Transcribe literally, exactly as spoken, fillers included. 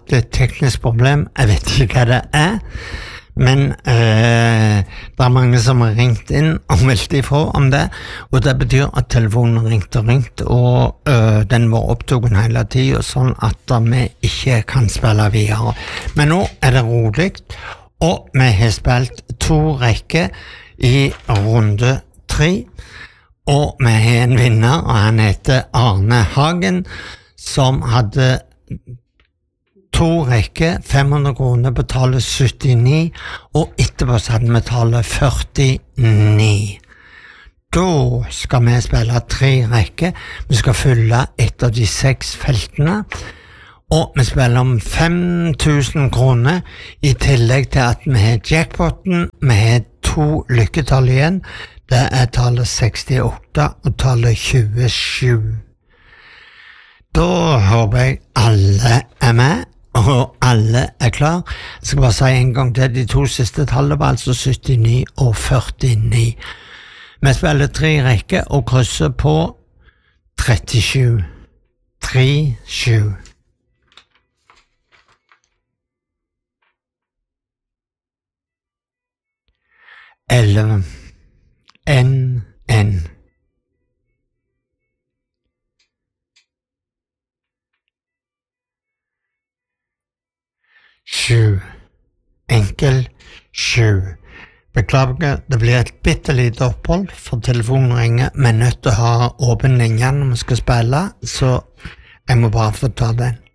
hatt et teknisk problem. Jeg vet ikke hva det er, men eh, det er mange som har ringt inn og meldt ifra om det, og det betyr at telefonen ringte og ringte, og eh, den var opptatt hele tiden, sånn at vi ikke kan spille videre. Men nå er det rolig, og vi har spilt to rekker i runde tre, og vi har en vinner, og han heter Arne Hagen, som hadde to rekker, fem hundre kroner, betaler syttini, og etterpå så hadde vi betaler førtini. Da skal vi spille tre rekker, vi skal fylle et av de seks feltene, og vi spiller om fem tusen kroner, i tillegg til at vi har jackpoten, vi har to lykketall igjen, det er tallet sekstiåtte og tallet tjuesju. Da håper jeg alle er med, og alle er klar. Jeg skal bare si en gang til, de to siste tallet var altså syttini og førtini. Vi spiller tre rekker og krysser på trettisju. tre sju. elleve. N, N. Sju. Enkel sju. Beklager, det blir et bittelite opphold, for telefonen ringer, men nødt til å ha åpen linje når vi skal spille, så jeg må bare få ta den.